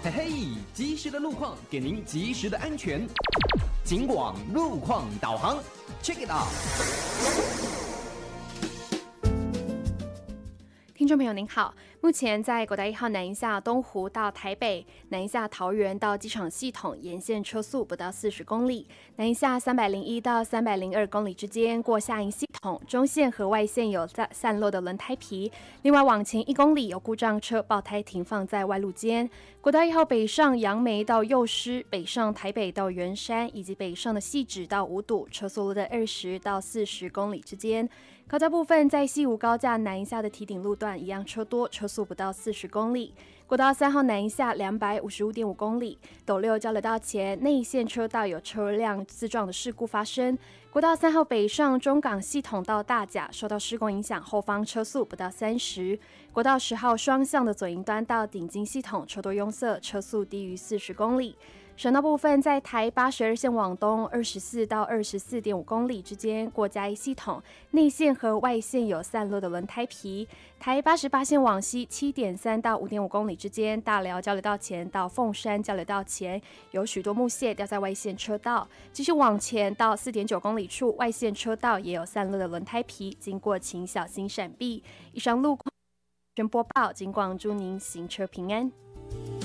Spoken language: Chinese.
嘿嘿，及时的路况给您及时的安全。警广路况导航 ，Check it out。 听众朋友您好，目前在国道1号南一下东湖到台北、南一下桃园到机场系统沿线车速不到40公里，南一下301到302公里之间过下营系统，中线和外线有散落的轮胎皮。另外往前1公里有故障车爆胎停放在外路间。国道1号北上杨梅到幼狮，北上台北到圆山，以及北上的汐止到五堵，车速落在20到40公里之间。高架部分在西吴高架南一下的堤顶路段一样车多，车速不到40公里。国道3号南一下255.5公里，斗六交流道前内线车道有车辆自撞的事故发生。国道3号北上中港系统到大甲受到施工影响，后方车速不到30。国道10号双向的左营端到顶金系统车多拥塞，车速低于40公里。省道部分在台82线往东24到24.5公里之间过嘉义系统，内线和外线有散落的轮胎皮。台88线往西7.3到5.5公里之间，大寮交流道前到凤山交流道前有许多木屑掉在外线车道。继续往前到4.9公里处，外线车道也有散落的轮胎皮，经过请小心闪避。以上路况播报，警广祝您行车平安。